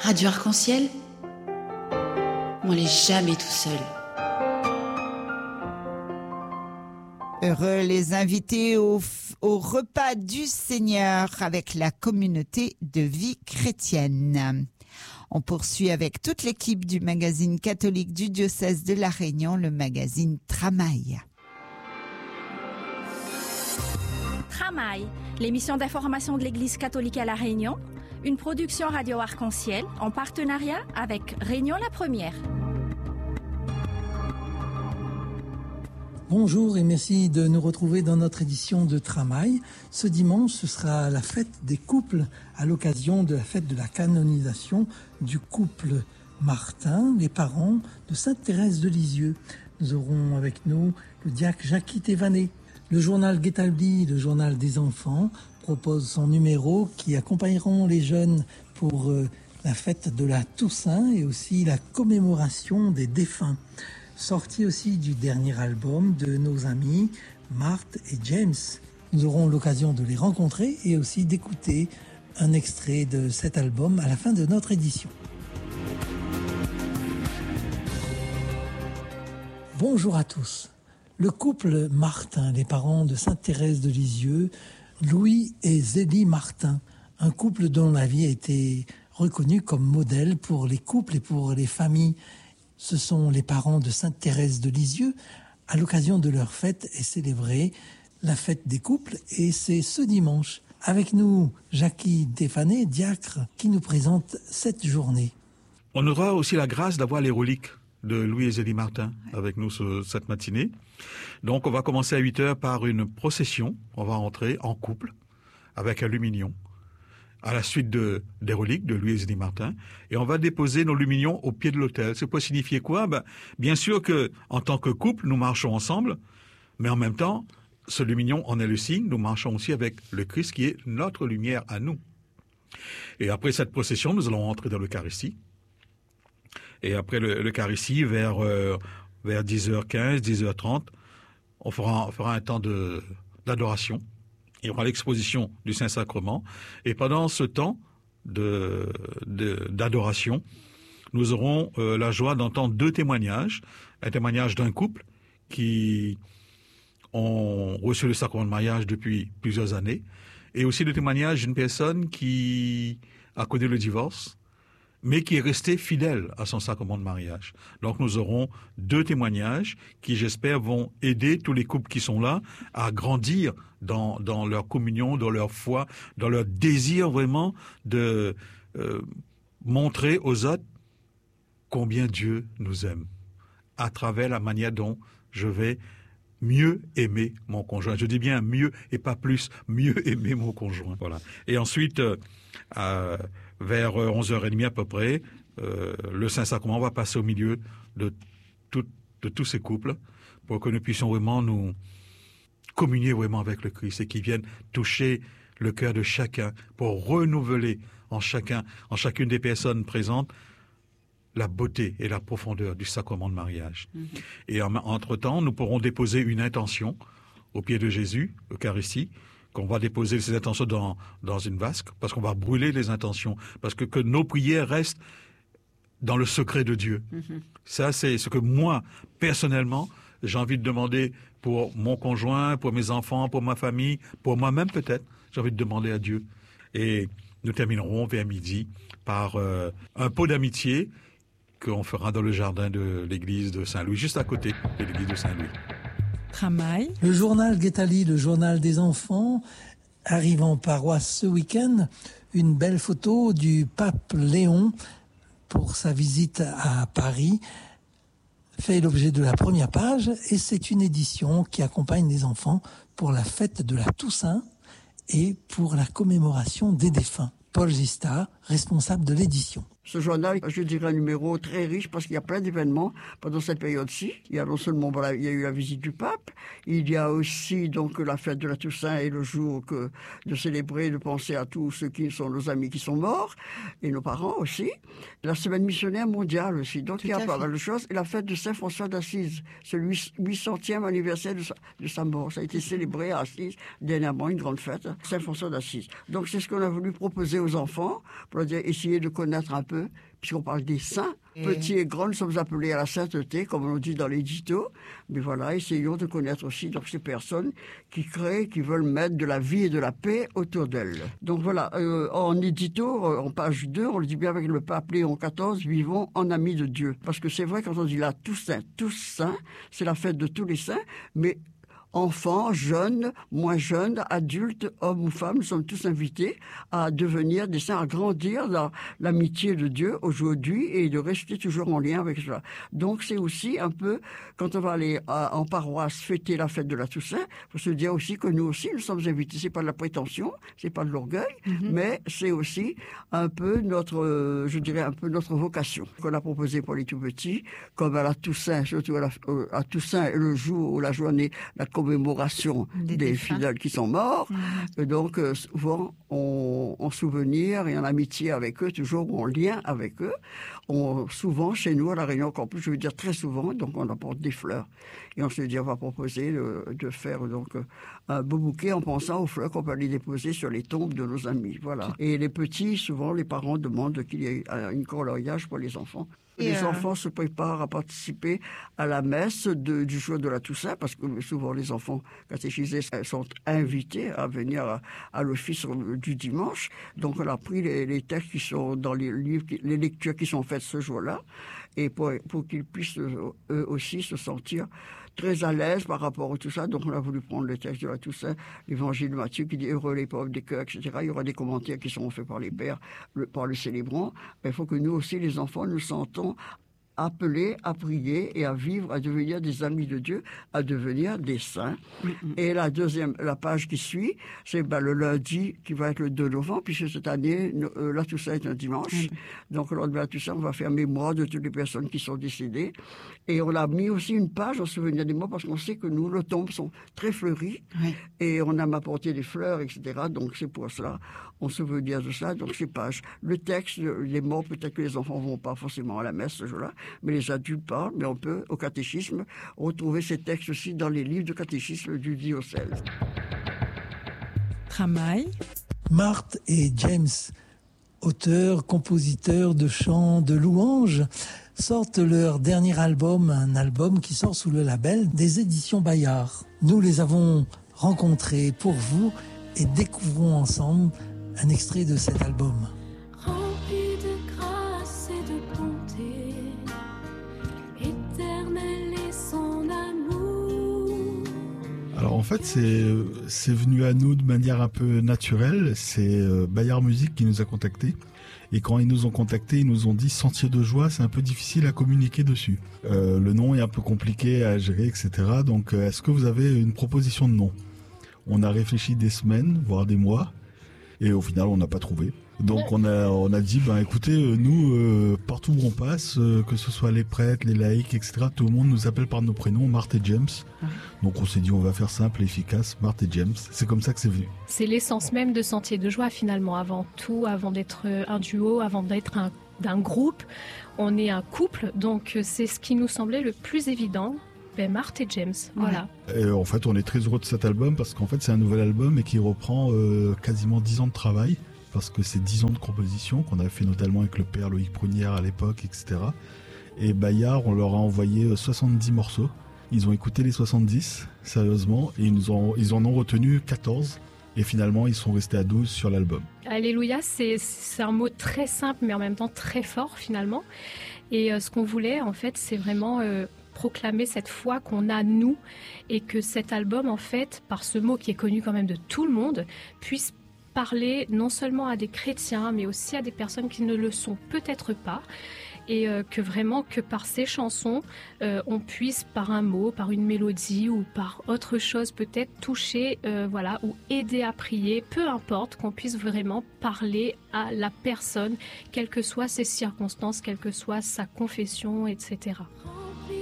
Radio Arc-en-Ciel, on n'est jamais tout seul. Heureux les invités au repas du Seigneur avec la communauté de vie chrétienne. On poursuit avec toute l'équipe du magazine catholique du diocèse de La Réunion, le magazine Tramail. Tramail, l'émission d'information de l'Église catholique à La Réunion, une production Radio Arc-en-Ciel en partenariat avec Réunion la Première. Bonjour et merci de nous retrouver dans notre édition de Tramail. Ce dimanche, ce sera la fête des couples à l'occasion de la fête de la canonisation du couple Martin, les parents de Sainte Thérèse de Lisieux. Nous aurons avec nous le diacre Jackie Thévanet. Le journal Guetaldi, le journal des enfants, propose son numéro qui accompagneront les jeunes pour la fête de la Toussaint et aussi la commémoration des défunts. Sorti aussi du dernier album de nos amis Marthe et James. Nous aurons l'occasion de les rencontrer et aussi d'écouter un extrait de cet album à la fin de notre édition. Bonjour à tous. Le couple Martin, les parents de Sainte Thérèse de Lisieux, Louis et Zélie Martin, un couple dont la vie a été reconnue comme modèle pour les couples et pour les familles. Ce sont les parents de Sainte Thérèse de Lisieux. À l'occasion de leur fête est célébrée la fête des couples et c'est ce dimanche. Avec nous, Jackie Thévanet, diacre, qui nous présente cette journée. On aura aussi la grâce d'avoir les reliques de Louis et Zélie Martin avec nous cette matinée. Donc on va commencer à 8h par une procession. On va entrer en couple avec un lumignon à la suite des reliques de Louis et Zélie Martin, et on va déposer nos lumignons au pied de l'autel. C'est pour signifier quoi ? Bien sûr que en tant que couple, nous marchons ensemble, mais en même temps, ce lumignon en est le signe. Nous marchons aussi avec le Christ qui est notre lumière à nous. Et après cette procession, nous allons entrer dans l'Eucharistie. Et après l'Eucharistie, vers 10h15, 10h30, on fera un temps d'adoration. Il y aura l'exposition du Saint-Sacrement. Et pendant ce temps d'adoration, nous aurons la joie d'entendre deux témoignages. Un témoignage d'un couple qui ont reçu le sacrement de mariage depuis plusieurs années. Et aussi le témoignage d'une personne qui a connu le divorce, mais qui est resté fidèle à son sacrement de mariage. Donc nous aurons deux témoignages qui, j'espère, vont aider tous les couples qui sont là à grandir dans leur communion, dans leur foi, dans leur désir vraiment de montrer aux autres combien Dieu nous aime, à travers la manière dont je vais mieux aimer mon conjoint. Je dis bien mieux et pas plus, mieux aimer mon conjoint. Voilà. Et ensuite, vers 11h30 à peu près, le Saint-Sacrement va passer au milieu de tous ces couples pour que nous puissions vraiment nous communier vraiment avec le Christ et qu'il vienne toucher le cœur de chacun pour renouveler en chacune des personnes présentes la beauté et la profondeur du sacrement de mariage. Mm-hmm. Et entre-temps, nous pourrons déposer une intention au pied de Jésus, Eucharistie, qu'on va déposer ces intentions dans une vasque, parce qu'on va brûler les intentions, parce que nos prières restent dans le secret de Dieu. Mm-hmm. Ça, c'est ce que moi, personnellement, j'ai envie de demander pour mon conjoint, pour mes enfants, pour ma famille, pour moi-même peut-être. J'ai envie de demander à Dieu. Et nous terminerons vers midi par un pot d'amitié qu'on fera dans le jardin de l'église de Saint-Louis, juste à côté de l'église de Saint-Louis. Tramail. Le journal Guetaldi, le journal des enfants, arrive en paroisse ce week-end. Une belle photo du pape Léon pour sa visite à Paris fait l'objet de la première page et c'est une édition qui accompagne les enfants pour la fête de la Toussaint et pour la commémoration des défunts. Paul Gista, responsable de l'édition. Ce journal, je dirais un numéro très riche parce qu'il y a plein d'événements pendant cette période-ci. Il y a non seulement, il y a eu la visite du pape, il y a aussi donc la fête de la Toussaint et le jour de célébrer, de penser à tous ceux qui sont nos amis qui sont morts et nos parents aussi. La semaine missionnaire mondiale aussi. Donc il y a pas mal de choses. Et la fête de Saint François d'Assise, c'est le 800e anniversaire de sa mort. Ça a été célébré à Assise dernièrement, une grande fête, Saint François d'Assise. Donc c'est ce qu'on a voulu proposer aux enfants pour leur dire, essayer de connaître un peu peu, puisqu'on parle des saints. Petits et grands, nous sommes appelés à la sainteté, comme on dit dans l'édito. Mais voilà, essayons de connaître aussi donc, ces personnes qui créent, qui veulent mettre de la vie et de la paix autour d'elles. Donc voilà, en édito, en page 2, on le dit bien avec le pape Léon XIV, vivons en amis de Dieu. Parce que c'est vrai, quand on dit là, tous saints, c'est la fête de tous les saints, mais enfants, jeunes, moins jeunes, adultes, hommes ou femmes, nous sommes tous invités à devenir des saints, à grandir dans l'amitié de Dieu aujourd'hui et de rester toujours en lien avec cela. Donc c'est aussi un peu, quand on va aller en paroisse fêter la fête de la Toussaint, il faut se dire aussi que nous aussi, nous sommes invités. C'est pas de la prétention, c'est pas de l'orgueil, mais c'est aussi un peu notre, je dirais un peu notre vocation qu'on a proposée pour les tout petits, comme à la Toussaint, surtout à Toussaint, le jour où la journée, la commémoration des fidèles qui sont morts. Et donc, souvent, en souvenir et en amitié avec eux, toujours en lien avec eux. Souvent, chez nous, à La Réunion, encore plus, je veux dire très souvent, donc on apporte des fleurs. Et on se dit, on va proposer de faire donc un beau bouquet en pensant aux fleurs qu'on peut aller déposer sur les tombes de nos amis. Voilà. Et les petits, souvent, les parents demandent qu'il y ait une coloriage pour les enfants. Les enfants se préparent à participer à la messe du jour de la Toussaint, parce que souvent les enfants catéchisés sont invités à venir à l'office du dimanche. Donc on a pris les textes qui sont dans les livres, les lectures qui sont faites ce jour-là, et pour qu'ils puissent eux aussi se sentir très à l'aise par rapport à tout ça. Donc on a voulu prendre le texte de la Toussaint, l'évangile de Matthieu qui dit « Heureux les pauvres des cœurs », etc. Il y aura des commentaires qui seront faits par les pères, par le célébrant. Mais il faut que nous aussi, les enfants, nous sentons appelés à prier et à vivre, à devenir des amis de Dieu, à devenir des saints. Et la page qui suit, c'est le lundi qui va être le 2 novembre, puisque cette année, la Toussaint est un dimanche. Donc, lors de la Toussaint, on va faire mémoire de toutes les personnes qui sont décédées. Et on a mis aussi une page en souvenir des morts, parce qu'on sait que nous, nos tombes sont très fleuries, et on a apporté des fleurs, etc. Donc, c'est pour cela, on se veut dire de ça. Donc, ces pages. Le texte, les morts, peut-être que les enfants ne vont pas forcément à la messe ce jour-là, mais les adultes parlent, mais on peut, au catéchisme, retrouver ces textes aussi dans les livres de catéchisme du diocèse. Tramail. Marthe et James, auteurs, compositeurs de chants, de louanges, sortent leur dernier album, un album qui sort sous le label des éditions Bayard. Nous les avons rencontrés pour vous et découvrons ensemble un extrait de cet album. Alors en fait, c'est venu à nous de manière un peu naturelle. C'est Bayard Musique qui nous a contactés. Et quand ils nous ont contactés, ils nous ont dit Sentier de joie, c'est un peu difficile à communiquer dessus. Le nom est un peu compliqué à gérer, etc. Donc est-ce que vous avez une proposition de nom ? On a réfléchi des semaines, voire des mois. Et au final, on n'a pas trouvé. Donc on a dit, écoutez, nous, partout où on passe, que ce soit les prêtres, les laïcs, etc., tout le monde nous appelle par nos prénoms, Marthe et James. Donc on s'est dit, on va faire simple et efficace, Marthe et James. C'est comme ça que c'est venu. C'est l'essence même de Sentier de joie, finalement. Avant tout, avant d'être un duo, avant d'être d'un groupe, on est un couple. Donc c'est ce qui nous semblait le plus évident. Marthe et James, voilà. Et en fait, on est très heureux de cet album parce qu'en fait, c'est un nouvel album et qui reprend quasiment 10 ans de travail. Parce que c'est 10 ans de composition qu'on a fait notamment avec le père Loïc Prunière à l'époque, etc. Et Bayard, on leur a envoyé 70 morceaux. Ils ont écouté les 70, sérieusement, et ils en ont retenu 14. Et finalement, ils sont restés à 12 sur l'album. Alléluia, c'est un mot très simple, mais en même temps très fort, finalement. Et ce qu'on voulait, en fait, c'est vraiment proclamer cette foi qu'on a, nous, et que cet album, en fait, par ce mot qui est connu quand même de tout le monde, puisse parler non seulement à des chrétiens, mais aussi à des personnes qui ne le sont peut-être pas, et que vraiment, que par ces chansons, on puisse, par un mot, par une mélodie ou par autre chose peut-être, toucher, ou aider à prier, peu importe, qu'on puisse vraiment parler à la personne, quelles que soient ses circonstances, quelle que soit sa confession, etc.